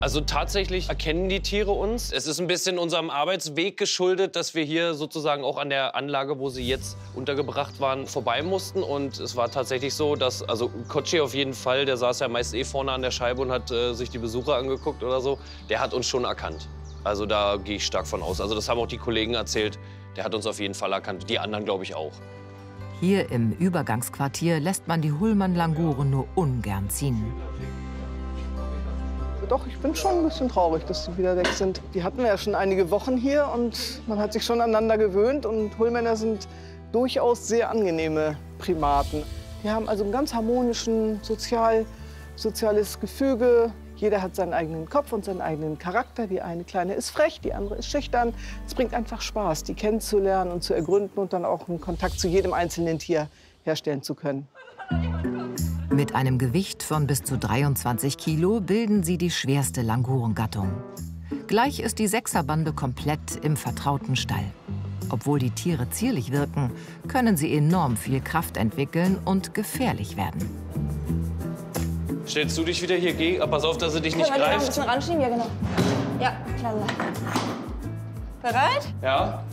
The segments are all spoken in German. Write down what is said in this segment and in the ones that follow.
Also tatsächlich erkennen die Tiere uns. Es ist ein bisschen unserem Arbeitsweg geschuldet, dass wir hier sozusagen auch an der Anlage, wo sie jetzt untergebracht waren, vorbei mussten. Und es war tatsächlich so, dass, also Kotschi auf jeden Fall, der saß ja meist eh vorne an der Scheibe und hat sich die Besucher angeguckt oder so, der hat uns schon erkannt. Also da gehe ich stark von aus. Also das haben auch die Kollegen erzählt, der hat uns auf jeden Fall erkannt. Die anderen glaube ich auch. Hier im Übergangsquartier lässt man die Hullmann-Languren nur ungern ziehen. Doch, ich bin schon ein bisschen traurig, dass die wieder weg sind. Die hatten wir ja schon einige Wochen hier und man hat sich schon aneinander gewöhnt. Und Hullmänner sind durchaus sehr angenehme Primaten. Wir haben also ein ganz harmonischen soziales Gefüge. Jeder hat seinen eigenen Kopf und seinen eigenen Charakter. Die eine Kleine ist frech, die andere ist schüchtern. Es bringt einfach Spaß, die kennenzulernen und zu ergründen und dann auch einen Kontakt zu jedem einzelnen Tier herstellen zu können. Mit einem Gewicht von bis zu 23 Kilo bilden sie die schwerste Langurengattung. Gleich ist die Sechserbande komplett im vertrauten Stall. Obwohl die Tiere zierlich wirken, können sie enorm viel Kraft entwickeln und gefährlich werden. Stellst du dich wieder hier gegen? Pass auf, dass sie dich nicht Ein greift. bisschen ranschieben, ja genau. Ja, klasse. Bereit? Ja,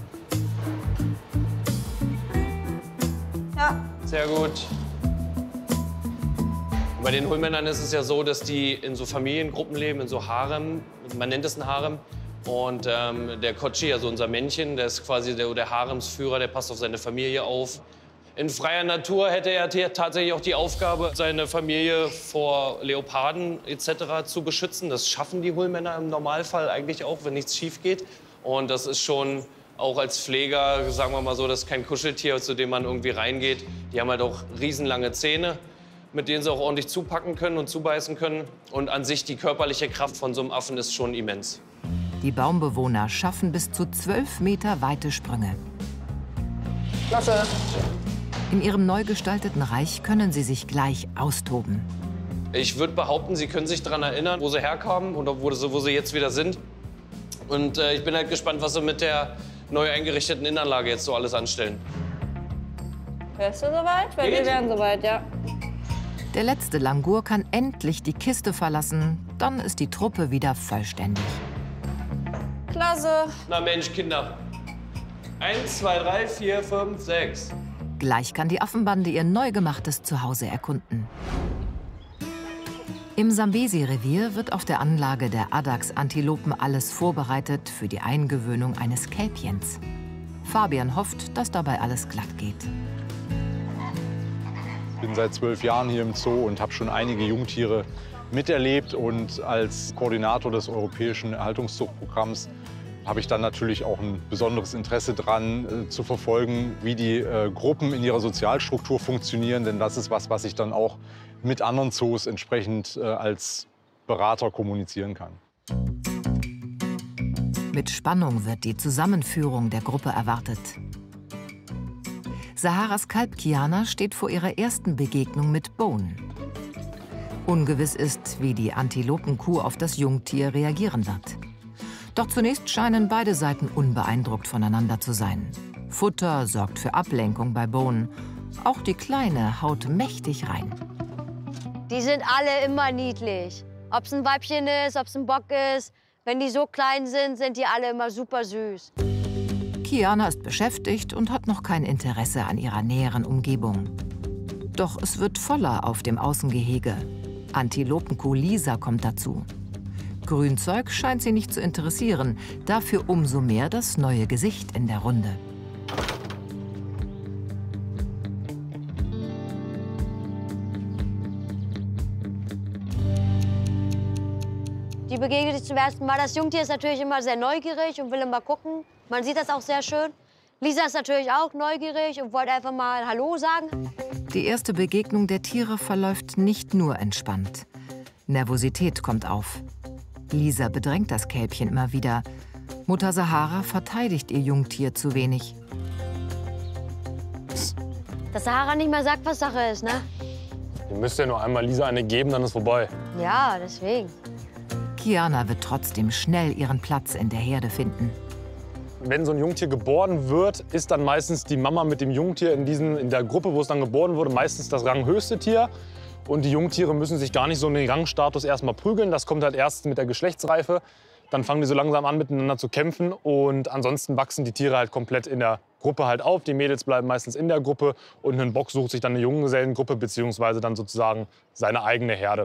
Ja. sehr gut. Bei den Hullmännern ist es ja so, dass die in so Familiengruppen leben, in so Harem. Man nennt es ein Harem. Und der Kotschi, also unser Männchen, der ist quasi der Haremsführer, der passt auf seine Familie auf. In freier Natur hätte er tatsächlich auch die Aufgabe, seine Familie vor Leoparden etc. zu beschützen. Das schaffen die Hullmänner im Normalfall eigentlich auch, wenn nichts schief geht. Und das ist schon auch als Pfleger, sagen wir mal so, das ist kein Kuscheltier, zu dem man irgendwie reingeht. Die haben halt auch riesenlange Zähne, mit denen sie auch ordentlich zupacken können und zubeißen können. Und an sich die körperliche Kraft von so einem Affen ist schon immens. Die Baumbewohner schaffen bis zu 12 Meter weite Sprünge. Klasse. In ihrem neu gestalteten Reich können sie sich gleich austoben. Ich würde behaupten, sie können sich daran erinnern, wo sie herkamen und wo sie jetzt wieder sind. Und ich bin halt gespannt, was sie mit der neu eingerichteten Innenanlage jetzt so alles anstellen. Wärst du soweit? Weil wir wären soweit, ja. Der letzte Langur kann endlich die Kiste verlassen. Dann ist die Truppe wieder vollständig. Klasse. Na Mensch, Kinder. 1, 2, 3, 4, 5, 6. Gleich kann die Affenbande ihr neu gemachtes Zuhause erkunden. Im Sambesi-Revier wird auf der Anlage der Addax-Antilopen alles vorbereitet für die Eingewöhnung eines Kälbchens. Fabian hofft, dass dabei alles glatt geht. Ich bin seit 12 Jahren hier im Zoo und habe schon einige Jungtiere miterlebt. Und als Koordinator des Europäischen Erhaltungszuchtprogramms habe ich dann natürlich auch ein besonderes Interesse daran, zu verfolgen, wie die Gruppen in ihrer Sozialstruktur funktionieren. Denn das ist was ich dann auch mit anderen Zoos entsprechend als Berater kommunizieren kann. Mit Spannung wird die Zusammenführung der Gruppe erwartet. Saharas Kalb Kiana steht vor ihrer ersten Begegnung mit Bone. Ungewiss ist, wie die Antilopenkuh auf das Jungtier reagieren wird. Doch zunächst scheinen beide Seiten unbeeindruckt voneinander zu sein. Futter sorgt für Ablenkung bei Bone. Auch die Kleine haut mächtig rein. Die sind alle immer niedlich. Ob es ein Weibchen ist, ob es ein Bock ist. Wenn die so klein sind, sind die alle immer super süß. Kiana ist beschäftigt und hat noch kein Interesse an ihrer näheren Umgebung. Doch es wird voller auf dem Außengehege. Antilopenkuh Lisa kommt dazu. Grünzeug scheint sie nicht zu interessieren, dafür umso mehr das neue Gesicht in der Runde. Die begegnen sich zum ersten Mal. Das Jungtier ist natürlich immer sehr neugierig und will immer gucken. Man sieht das auch sehr schön. Lisa ist natürlich auch neugierig und wollte einfach mal Hallo sagen. Die erste Begegnung der Tiere verläuft nicht nur entspannt. Nervosität kommt auf. Lisa bedrängt das Kälbchen immer wieder. Mutter Sahara verteidigt ihr Jungtier zu wenig. Dass Sahara nicht mehr sagt, was Sache ist, ne? Ihr müsst ja nur einmal Lisa eine geben, dann ist vorbei. Ja, deswegen. Kiana wird trotzdem schnell ihren Platz in der Herde finden. Wenn so ein Jungtier geboren wird, ist dann meistens die Mama mit dem Jungtier in der Gruppe, wo es dann geboren wurde, meistens das ranghöchste Tier. Und die Jungtiere müssen sich gar nicht so in den Rangstatus erstmal prügeln. Das kommt halt erst mit der Geschlechtsreife. Dann fangen die so langsam an, miteinander zu kämpfen. Und ansonsten wachsen die Tiere halt komplett in der Gruppe halt auf. Die Mädels bleiben meistens in der Gruppe. Und ein Bock sucht sich dann eine Junggesellengruppe beziehungsweise dann sozusagen seine eigene Herde.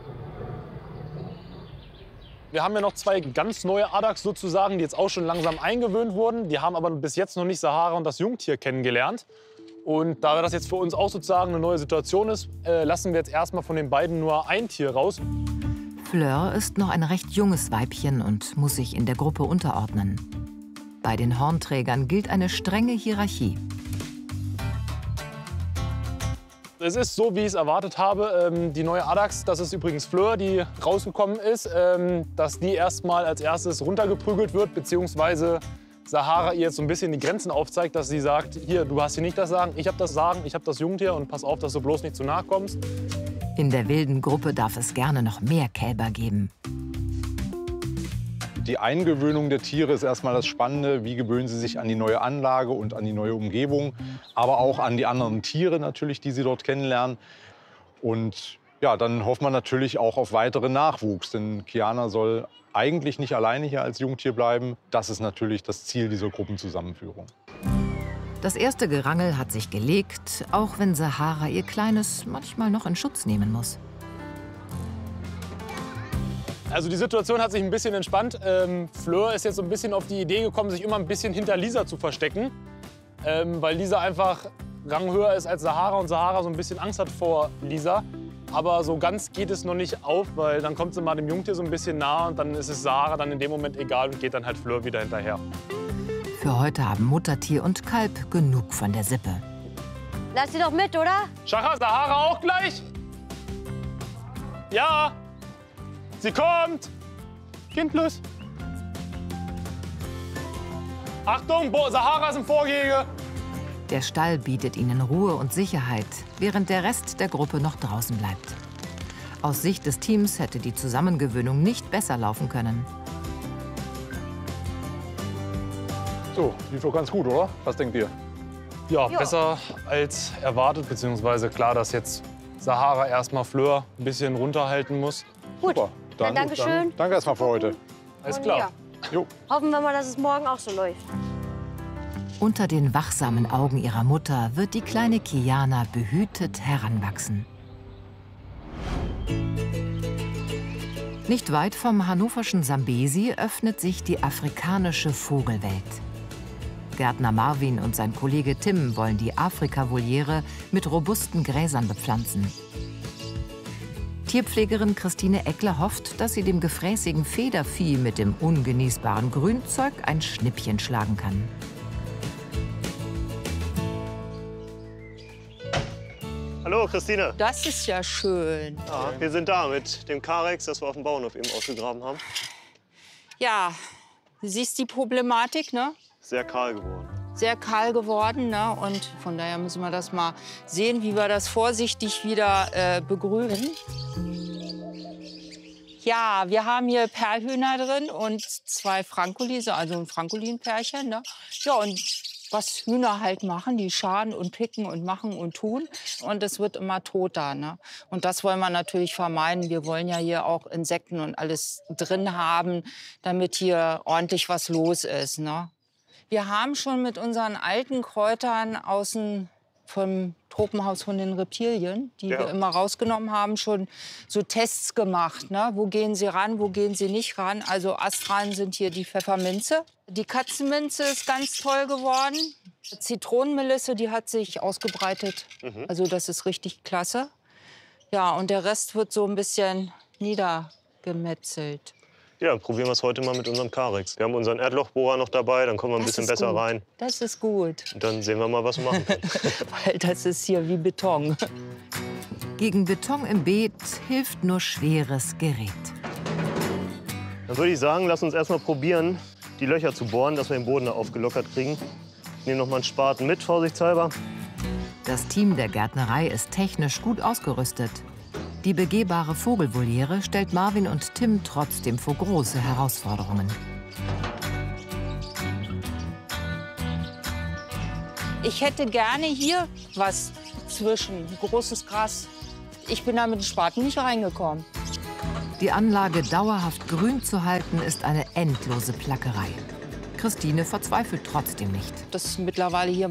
Wir haben ja noch 2 ganz neue Addax sozusagen, die jetzt auch schon langsam eingewöhnt wurden. Die haben aber bis jetzt noch nicht Sahara und das Jungtier kennengelernt. Und da das jetzt für uns auch sozusagen eine neue Situation ist, lassen wir jetzt erstmal von den beiden nur ein Tier raus. Fleur ist noch ein recht junges Weibchen und muss sich in der Gruppe unterordnen. Bei den Hornträgern gilt eine strenge Hierarchie. Es ist so, wie ich es erwartet habe. Die neue Addax, das ist übrigens Fleur, die rausgekommen ist, dass die erstmal als erstes runtergeprügelt wird, beziehungsweise Sahara ihr jetzt so ein bisschen die Grenzen aufzeigt, dass sie sagt, hier, du hast hier nicht das Sagen, ich habe das Sagen, ich habe das Jungtier und pass auf, dass du bloß nicht zu nahe kommst. In der wilden Gruppe darf es gerne noch mehr Kälber geben. Die Eingewöhnung der Tiere ist erstmal das Spannende. Wie gewöhnen sie sich an die neue Anlage und an die neue Umgebung, aber auch an die anderen Tiere natürlich, die sie dort kennenlernen. Und ja, dann hoffen wir natürlich auch auf weiteren Nachwuchs, denn Kiana soll eigentlich nicht alleine hier als Jungtier bleiben. Das ist natürlich das Ziel dieser Gruppenzusammenführung. Das erste Gerangel hat sich gelegt, auch wenn Sahara ihr Kleines manchmal noch in Schutz nehmen muss. Also die Situation hat sich ein bisschen entspannt. Fleur ist jetzt so ein bisschen auf die Idee gekommen, sich immer ein bisschen hinter Lisa zu verstecken, weil Lisa einfach ranghöher ist als Sahara und Sahara so ein bisschen Angst hat vor Lisa. Aber so ganz geht es noch nicht auf, weil dann kommt sie mal dem Jungtier so ein bisschen nah und dann ist es Sahara dann in dem Moment egal und geht dann halt Fleur wieder hinterher. Für heute haben Muttertier und Kalb genug von der Sippe. Lass sie doch mit, oder? Schacha, Sahara auch gleich? Ja, sie kommt. Kind plus. Achtung, Sahara ist im Vorgehege. Der Stall bietet ihnen Ruhe und Sicherheit, während der Rest der Gruppe noch draußen bleibt. Aus Sicht des Teams hätte die Zusammengewöhnung nicht besser laufen können. So, lief doch ganz gut, oder? Was denkt ihr? Ja, besser als erwartet, beziehungsweise klar, dass jetzt Sahara erstmal Fleur ein bisschen runterhalten muss. Gut, Super. dann Dankeschön. Danke erstmal für heute. Alles klar. Ja. Jo. Hoffen wir mal, dass es morgen auch so läuft. Unter den wachsamen Augen ihrer Mutter wird die kleine Kiana behütet heranwachsen. Nicht weit vom hannoverschen Sambesi öffnet sich die afrikanische Vogelwelt. Gärtner Marvin und sein Kollege Tim wollen die Afrika-Voliere mit robusten Gräsern bepflanzen. Tierpflegerin Christine Eckler hofft, dass sie dem gefräßigen Federvieh mit dem ungenießbaren Grünzeug ein Schnippchen schlagen kann. Hallo Christine. Das ist ja schön. Ja, wir sind da mit dem Carex, das wir auf dem Bauernhof eben ausgegraben haben. Ja, du siehst die Problematik, ne? Sehr kahl geworden. Sehr kahl geworden, ne? Und von daher müssen wir das mal sehen, wie wir das vorsichtig wieder begrünen. Ja, wir haben hier Perlhühner drin und 2 Frankolis, also ein Frankolin-Pärchen, ne? Ja, und was Hühner halt machen, die schaden und picken und machen und tun. Und es wird immer toter, ne? Und das wollen wir natürlich vermeiden. Wir wollen ja hier auch Insekten und alles drin haben, damit hier ordentlich was los ist, ne? Wir haben schon mit unseren alten Kräutern außen vom Tropenhaus von den Reptilien, die wir immer rausgenommen haben, schon so Tests gemacht, ne? Wo gehen sie ran, wo gehen sie nicht ran? Also astral sind hier die Pfefferminze. Die Katzenminze ist ganz toll geworden. Zitronenmelisse, die hat sich ausgebreitet. Also das ist richtig klasse. Ja, und der Rest wird so ein bisschen niedergemetzelt. Ja, probieren wir es heute mal mit unserem Carex. Wir haben unseren Erdlochbohrer noch dabei, dann kommen wir ein bisschen besser rein. Das ist gut. Und dann sehen wir mal, was wir machen können. Weil das ist hier wie Beton. Gegen Beton im Beet hilft nur schweres Gerät. Dann würde ich sagen, lass uns erst mal probieren, die Löcher zu bohren, dass wir den Boden da aufgelockert kriegen. Ich nehme noch mal einen Spaten mit, vorsichtshalber. Das Team der Gärtnerei ist technisch gut ausgerüstet. Die begehbare Vogelvoliere stellt Marvin und Tim trotzdem vor große Herausforderungen. Ich hätte gerne hier was zwischen, großes Gras. Ich bin da mit dem Spaten nicht reingekommen. Die Anlage dauerhaft grün zu halten, ist eine endlose Plackerei. Christine verzweifelt trotzdem nicht. Das ist mittlerweile hier